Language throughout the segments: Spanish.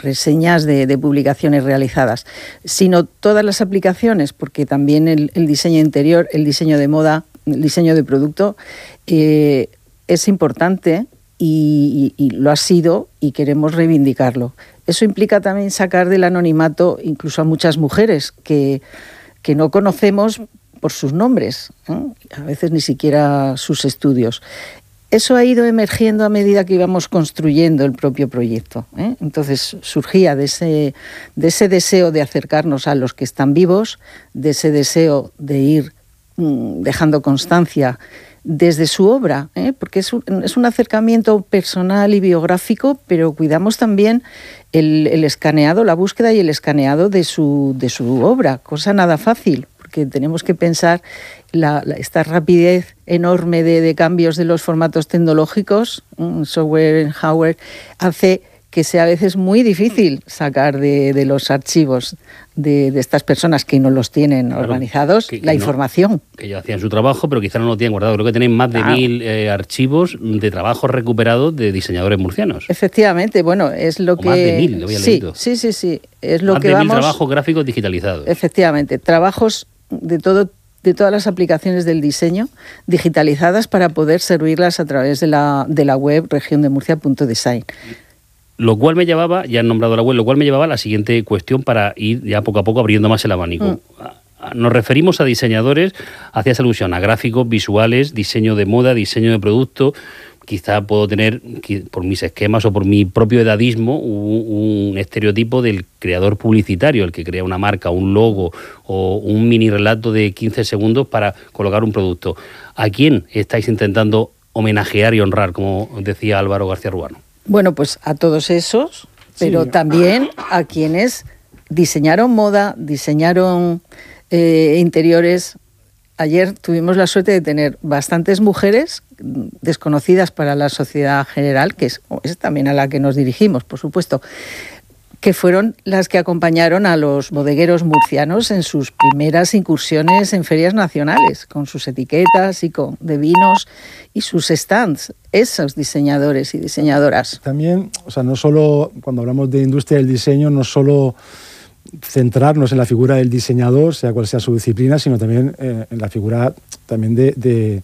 reseñas de publicaciones realizadas, sino todas las aplicaciones, porque también el diseño interior, el diseño de moda, el diseño de producto es importante y lo ha sido y queremos reivindicarlo. Eso implica también sacar del anonimato incluso a muchas mujeres que no conocemos por sus nombres, a veces ni siquiera sus estudios. Eso ha ido emergiendo a medida que íbamos construyendo el propio proyecto, Entonces surgía de ese deseo de acercarnos a los que están vivos, de ese deseo de ir dejando constancia desde su obra, porque es un acercamiento personal y biográfico, pero cuidamos también el escaneado, la búsqueda y el escaneado de su obra, cosa nada fácil, porque tenemos que pensar esta rapidez enorme de cambios de los formatos tecnológicos, software, hardware, hace que sea a veces muy difícil sacar de los archivos de estas personas que no los tienen organizados la información. Que ellos hacían su trabajo, pero quizá no lo tienen guardado. Creo que tenéis más de 1.000 archivos de trabajos recuperados de diseñadores murcianos. Efectivamente, bueno, es lo que... Más de 1.000, lo había leído. Sí. Es lo más que de 1.000 vamos... trabajos gráficos digitalizados. Efectivamente, trabajos de todas las aplicaciones del diseño digitalizadas para poder servirlas a través de la web regiondemurcia.design. Lo cual me llevaba, ya han nombrado la web, lo cual me llevaba a la siguiente cuestión para ir ya poco a poco abriendo más el abanico. Nos referimos a diseñadores, hacías alusión a gráficos, visuales, diseño de moda, diseño de producto. Quizá puedo tener, por mis esquemas o por mi propio edadismo, un estereotipo del creador publicitario, el que crea una marca, un logo o un mini relato de 15 segundos para colocar un producto. ¿A quién estáis intentando homenajear y honrar, como decía Álvaro García Ruano? Bueno, pues a todos esos, pero también a quienes diseñaron moda, diseñaron interiores. Ayer tuvimos la suerte de tener bastantes mujeres desconocidas para la sociedad general, que es también a la que nos dirigimos, por supuesto, que fueron las que acompañaron a los bodegueros murcianos en sus primeras incursiones en ferias nacionales, con sus etiquetas de vinos y sus stands, esos diseñadores y diseñadoras. También, no solo cuando hablamos de industria del diseño, no solo centrarnos en la figura del diseñador, sea cual sea su disciplina, sino también en la figura también del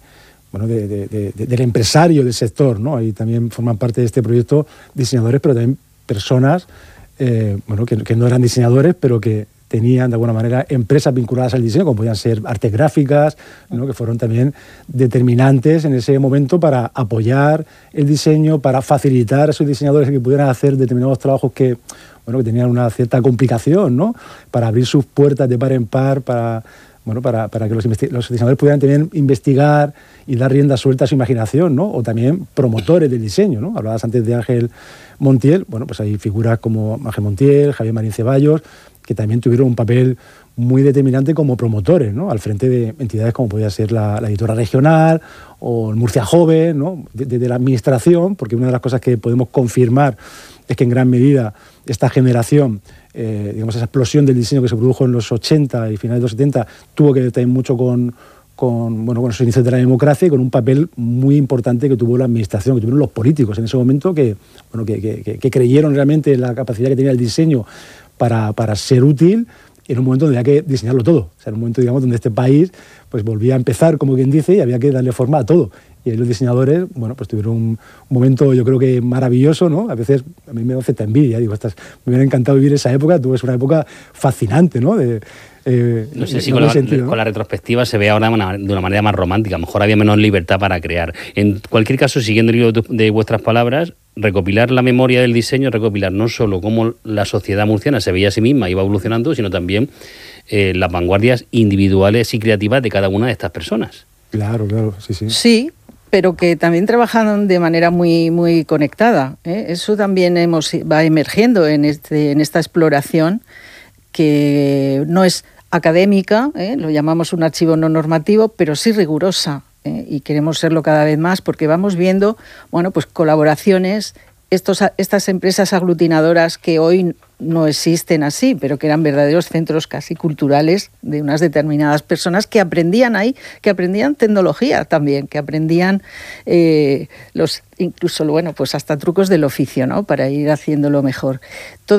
empresario del sector, ¿no? Ahí también forman parte de este proyecto diseñadores, pero también personas que no eran diseñadores, pero que tenían de alguna manera empresas vinculadas al diseño, como podían ser artes gráficas, ¿no? Que fueron también determinantes en ese momento para apoyar el diseño, para facilitar a esos diseñadores que pudieran hacer determinados trabajos que tenían una cierta complicación, ¿no? Para abrir sus puertas de par en par, para que los diseñadores pudieran también investigar y dar rienda suelta a su imaginación, ¿no? O también promotores del diseño, ¿no? Hablabas antes de Ángel Montiel, pues hay figuras como Ángel Montiel, Javier Marín Ceballos, que también tuvieron un papel muy determinante como promotores, ¿no? Al frente de entidades como podía ser la editora regional o el Murcia Joven, ¿no? De la administración, porque una de las cosas que podemos confirmar es que en gran medida esta generación, esa explosión del diseño que se produjo en los 80 y finales de los 70, tuvo que ver también mucho con los inicios de la democracia y con un papel muy importante que tuvo la administración, que tuvieron los políticos en ese momento, que creyeron realmente en la capacidad que tenía el diseño para ser útil en un momento donde había que diseñarlo todo. O sea, en un momento, donde este país pues volvía a empezar, como quien dice, y había que darle forma a todo. Y ahí los diseñadores, pues tuvieron un momento, yo creo que maravilloso, ¿no? A veces a mí me hace envidia, me hubiera encantado vivir esa época, es una época fascinante, ¿no? No sé si con la retrospectiva se ve ahora de una manera más romántica, a lo mejor había menos libertad para crear. En cualquier caso, siguiendo el hilo de vuestras palabras, recopilar la memoria del diseño, recopilar no solo cómo la sociedad murciana se veía a sí misma, iba evolucionando, sino también las vanguardias individuales y creativas de cada una de estas personas. Claro, sí. Sí, pero que también trabajaron de manera muy, muy conectada, ¿eh? Eso también va emergiendo en esta exploración, que no es académica, lo llamamos un archivo no normativo, pero sí rigurosa, y queremos serlo cada vez más porque vamos viendo, pues colaboraciones, estas empresas aglutinadoras que hoy no existen así, pero que eran verdaderos centros casi culturales de unas determinadas personas que aprendían ahí, que aprendían tecnología también, que aprendían incluso, pues hasta trucos del oficio, ¿no? Para ir haciéndolo mejor.